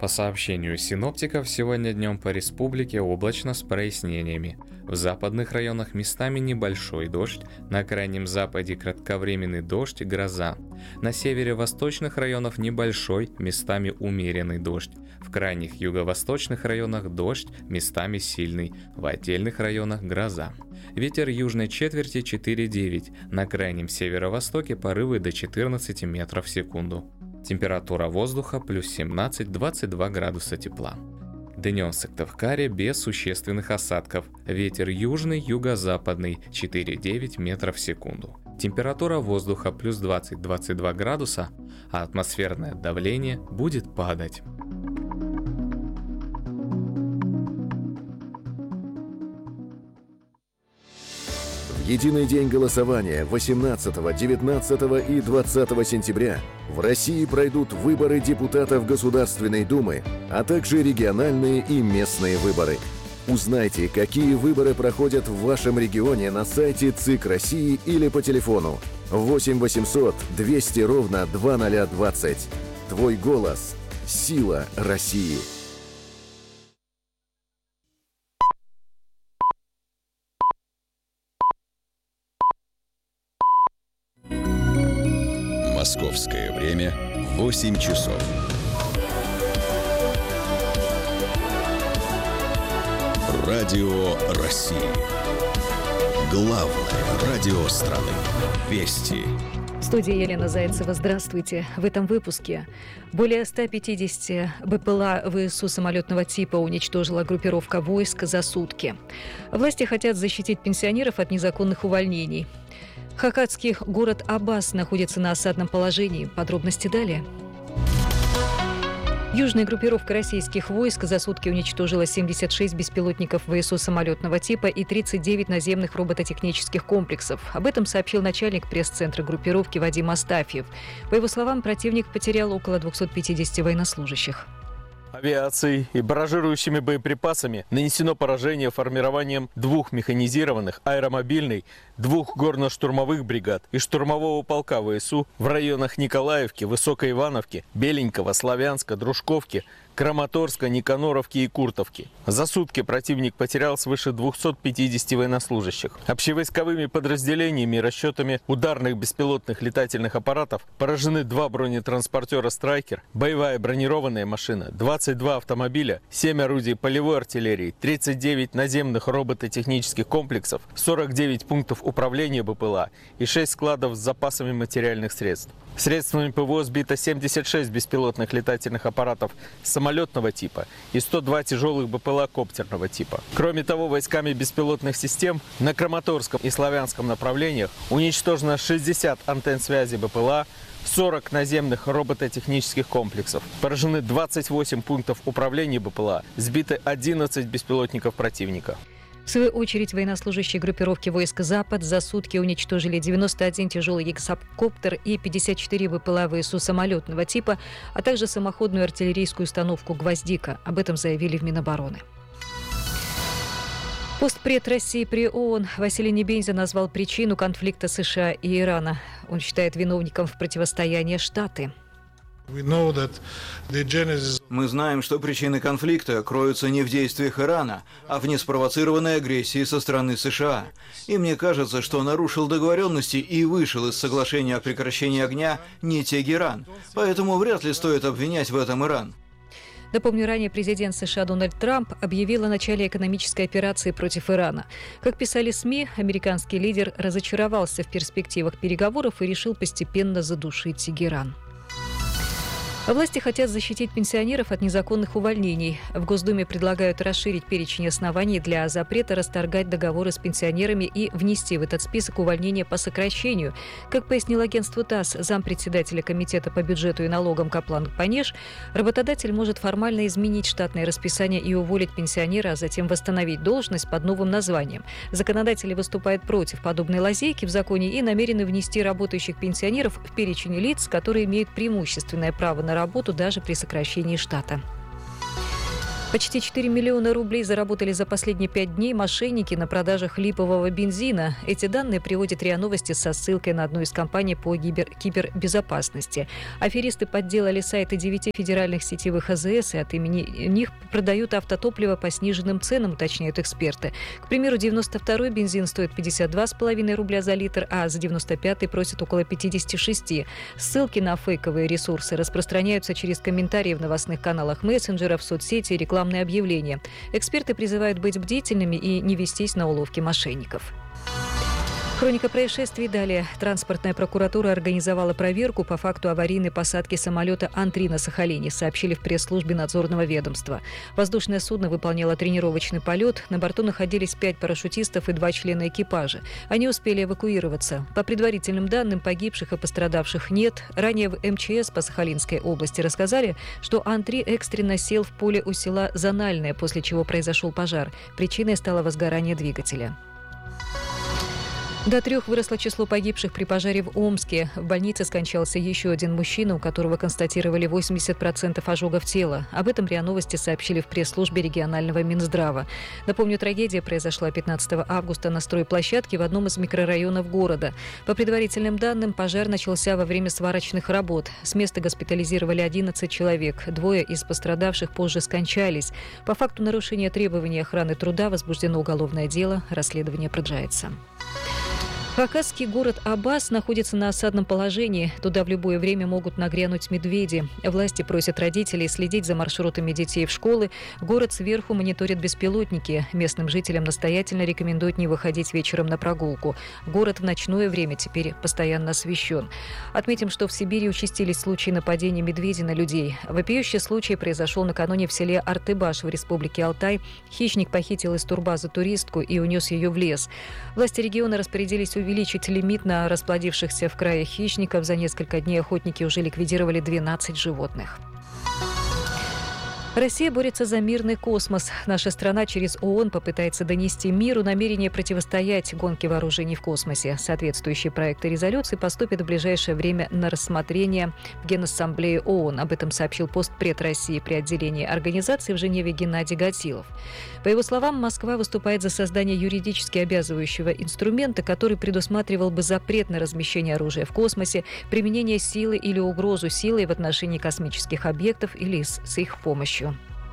По сообщению синоптиков, сегодня днем по республике облачно с прояснениями. В западных районах местами небольшой дождь, на крайнем западе кратковременный дождь и гроза. На севере восточных районах небольшой, местами умеренный дождь. В крайних юго-восточных районах дождь, местами сильный, в отдельных районах гроза. Ветер южной четверти 4-9, на крайнем северо-востоке порывы до 14 метров в секунду. Температура воздуха плюс 17-22 градуса тепла. Днем в Сыктывкаре без существенных осадков. Ветер южный, юго-западный 4-9 метров в секунду. Температура воздуха плюс 20-22 градуса, а атмосферное давление будет падать. Единый день голосования 18, 19 и 20 сентября в России пройдут выборы депутатов Государственной Думы, а также региональные и местные выборы. Узнайте, какие выборы проходят в вашем регионе на сайте ЦИК России или по телефону 8 800 200 ровно 2020. Твой голос – сила России. Московское время 8 часов. Радио России. Главное радио страны. Вести. В студии Елена Зайцева. Здравствуйте. В этом выпуске более 150 БПЛА ВСУ самолетного типа уничтожила группировка войск за сутки. Власти хотят защитить пенсионеров от незаконных увольнений. Хакатский город Абас находится на осадном положении. Подробности далее. Южная группировка российских войск за сутки уничтожила 76 беспилотников ВСУ самолетного типа и 39 наземных робототехнических комплексов. Об этом сообщил начальник пресс-центра группировки Вадим Астафьев. По его словам, противник потерял около 250 военнослужащих. Авиацией и барражирующими боеприпасами нанесено поражение формированием 2 механизированных, аэромобильной, 2 горно-штурмовых бригад и штурмового полка ВСУ в районах Николаевки, Высокой Ивановки, Беленького, Славянска, Дружковки, Краматорска, Никаноровки и Куртовки. За сутки противник потерял свыше 250 военнослужащих. Общевойсковыми подразделениями и расчетами ударных беспилотных летательных аппаратов поражены 2 бронетранспортера «Страйкер», боевая бронированная машина, 22 автомобиля, 7 орудий полевой артиллерии, 39 наземных робототехнических комплексов, 49 пунктов управления БПЛА и 6 складов с запасами материальных средств. Средствами ПВО сбито 76 беспилотных летательных аппаратов самолетного типа и 102 тяжелых БПЛА коптерного типа. Кроме того, войсками беспилотных систем на Краматорском и Славянском направлениях уничтожено 60 антенн связи БПЛА, 40 наземных робототехнических комплексов. Поражены 28 пунктов управления БПЛА, сбиты 11 беспилотников противника. В свою очередь, военнослужащие группировки войск «Запад» за сутки уничтожили 91 тяжелый гексакоптер и 54 БПЛА ВСУ самолетного типа, а также самоходную артиллерийскую установку «Гвоздика». Об этом заявили в Минобороны. Постпред России при ООН Василий Небензя назвал причину конфликта США и Ирана. Он считает виновником в противостоянии Штаты. Мы знаем, что причины конфликта кроются не в действиях Ирана, а в неспровоцированной агрессии со стороны США. И мне кажется, что нарушил договоренности и вышел из соглашения о прекращении огня не Тегеран. Поэтому вряд ли стоит обвинять в этом Иран. Напомню, ранее президент США Дональд Трамп объявил о начале экономической операции против Ирана. Как писали СМИ, американский лидер разочаровался в перспективах переговоров и решил постепенно задушить Тегеран. Власти хотят защитить пенсионеров от незаконных увольнений. В Госдуме предлагают расширить перечень оснований для запрета расторгать договоры с пенсионерами и внести в этот список увольнения по сокращению. Как пояснил агентству ТАСС зампредседателя Комитета по бюджету и налогам Каплан Панеш, работодатель может формально изменить штатное расписание и уволить пенсионера, а затем восстановить должность под новым названием. Законодатели выступают против подобной лазейки в законе и намерены внести работающих пенсионеров в перечень лиц, которые имеют преимущественное право на работу даже при сокращении штата. Почти 4 миллиона рублей заработали за последние 5 дней мошенники на продажах липового бензина. Эти данные приводит РИА Новости со ссылкой на одну из компаний по кибербезопасности. Аферисты подделали сайты 9 федеральных сетевых АЗС и от имени них продают автотопливо по сниженным ценам, уточняют эксперты. К примеру, 92-й бензин стоит 52,5 рубля за литр, а за 95-й просят около 56. Ссылки на фейковые ресурсы распространяются через комментарии в новостных каналах мессенджеров, соцсети и рекламные объявления. Эксперты призывают быть бдительными и не вестись на уловки мошенников. Хроника происшествий далее. Транспортная прокуратура организовала проверку по факту аварийной посадки самолета Ан-3 на Сахалине, сообщили в пресс-службе надзорного ведомства. Воздушное судно выполняло тренировочный полет. На борту находились 5 парашютистов и 2 члена экипажа. Они успели эвакуироваться. По предварительным данным, погибших и пострадавших нет. Ранее в МЧС по Сахалинской области рассказали, что Ан-3 экстренно сел в поле у села Зональное, после чего произошел пожар. Причиной стало возгорание двигателя. До 3 выросло число погибших при пожаре в Омске. В больнице скончался еще один мужчина, у которого констатировали 80% ожогов тела. Об этом РИА Новости сообщили в пресс-службе регионального Минздрава. Напомню, трагедия произошла 15 августа на стройплощадке в одном из микрорайонов города. По предварительным данным, пожар начался во время сварочных работ. С места госпитализировали 11 человек. 2 из пострадавших позже скончались. По факту нарушения требований охраны труда возбуждено уголовное дело. Расследование продолжается. Хакасский город Абас находится на осадном положении. Туда в любое время могут нагрянуть медведи. Власти просят родителей следить за маршрутами детей в школы. Город сверху мониторят беспилотники. Местным жителям настоятельно рекомендуют не выходить вечером на прогулку. Город в ночное время теперь постоянно освещен. Отметим, что в Сибири участились случаи нападения медведей на людей. Вопиющий случай произошел накануне в селе Артыбаш в республике Алтай. Хищник похитил из турбазы туристку и унес ее в лес. Власти региона распорядились увеличить лимит на расплодившихся в крае хищников. За несколько дней охотники уже ликвидировали 12 животных. Россия борется за мирный космос. Наша страна через ООН попытается донести миру намерение противостоять гонке вооружений в космосе. Соответствующие проекты резолюции поступят в ближайшее время на рассмотрение в Генассамблее ООН. Об этом сообщил постпред России при отделении организации в Женеве Геннадий Гатилов. По его словам, Москва выступает за создание юридически обязывающего инструмента, который предусматривал бы запрет на размещение оружия в космосе, применение силы или угрозу силой в отношении космических объектов или с их помощью.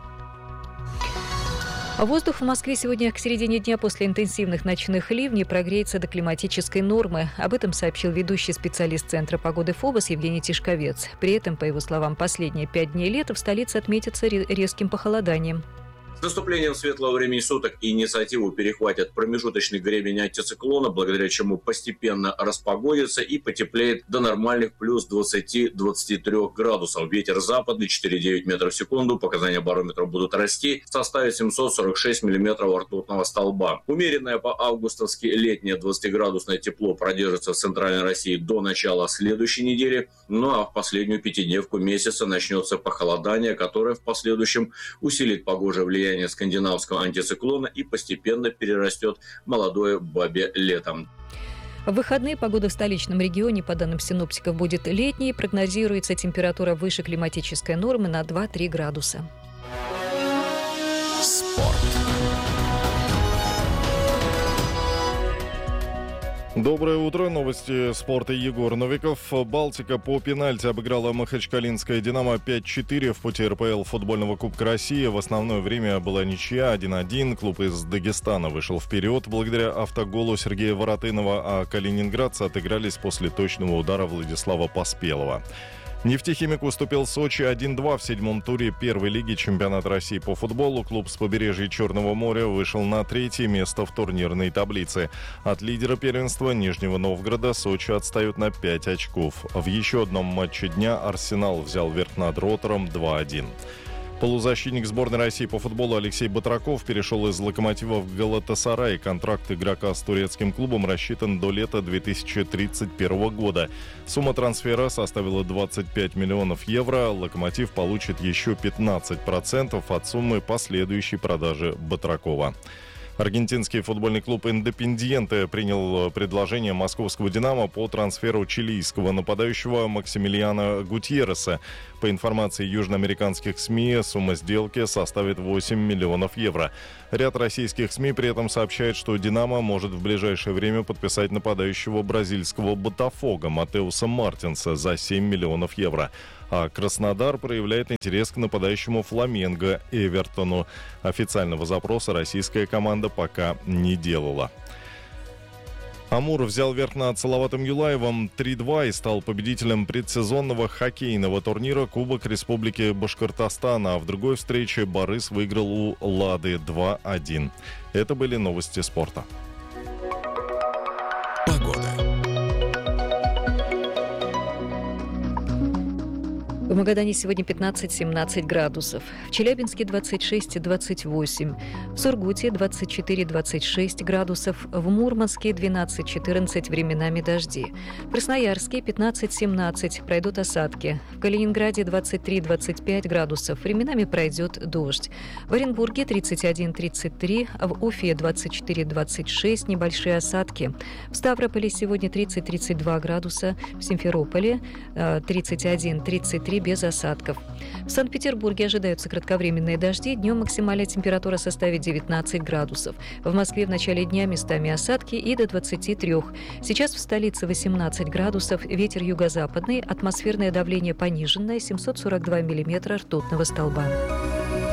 Воздух в Москве сегодня к середине дня после интенсивных ночных ливней прогреется до климатической нормы. Об этом сообщил ведущий специалист Центра погоды ФОБОС Евгений Тишковец. При этом, по его словам, последние 5 дней лета в столице отметятся резким похолоданием. С наступлением светлого времени суток инициативу перехватит промежуточный гребень антициклона, благодаря чему постепенно распогодится и потеплеет до нормальных плюс 20-23 градусов. Ветер западный 4,9 метров в секунду, показания барометра будут расти, составит 746 миллиметров ртутного столба. Умеренное по-августовски летнее 20-градусное тепло продержится в центральной России до начала следующей недели, ну а в последнюю пятидневку месяца начнется похолодание, которое в последующем усилит погожее влияние скандинавского антициклона и постепенно перерастет в молодое бабье летом. В выходные погода в столичном регионе, по данным синоптиков, будет летней. Прогнозируется температура выше климатической нормы на 2-3 градуса. Спорт. Доброе утро. Новости спорта. Егор Новиков. Балтика по пенальти обыграла махачкалинское «Динамо» 5-4 в пути РПЛ футбольного Кубка России. В основное время была ничья 1-1. Клуб из Дагестана вышел вперед благодаря автоголу Сергея Воротынова, а калининградцы отыгрались после точного удара Владислава Поспелова. «Нефтехимик» уступил Сочи 1-2 в 7-м туре первой лиги чемпионата России по футболу. Клуб с побережья Черного моря вышел на 3-е место в турнирной таблице. От лидера первенства Нижнего Новгорода Сочи отстают на 5 очков. В еще одном матче дня «Арсенал» взял верх над «Ротором» 2-1. Полузащитник сборной России по футболу Алексей Батраков перешел из «Локомотива» в «Галатасарай». Контракт игрока с турецким клубом рассчитан до лета 2031 года. Сумма трансфера составила 25 миллионов евро. «Локомотив» получит еще 15% от суммы последующей продажи Батракова. Аргентинский футбольный клуб «Индепендиенте» принял предложение московского «Динамо» по трансферу чилийского нападающего Максимилиана Гутьерреса. По информации южноамериканских СМИ, сумма сделки составит 8 миллионов евро. Ряд российских СМИ при этом сообщает, что «Динамо» может в ближайшее время подписать нападающего бразильского «Ботафого» Матеуса Мартинса за 7 миллионов евро. А Краснодар проявляет интерес к нападающему «Фламенго» Эвертону. Официального запроса российская команда пока не делала. Амур взял верх над Салаватом Юлаевым 3-2 и стал победителем предсезонного хоккейного турнира Кубок Республики Башкортостан, а в другой встрече Борис выиграл у Лады 2-1. Это были новости спорта. Погода. В Магадане сегодня 15-17 градусов, в Челябинске 26-28, в Сургуте 24-26 градусов, в Мурманске 12-14, временами дожди, в Красноярске 15-17, пройдут осадки, в Калининграде 23-25 градусов, временами пройдет дождь, в Оренбурге 31-33, а в Уфе 24-26, небольшие осадки, в Ставрополе сегодня 30-32 градуса, в Симферополе 31-33 без осадков. В Санкт-Петербурге ожидаются кратковременные дожди. Днем максимальная температура составит 19 градусов. В Москве в начале дня местами осадки и до 23. Сейчас в столице 18 градусов, ветер юго-западный, атмосферное давление пониженное, 742 миллиметра ртутного столба.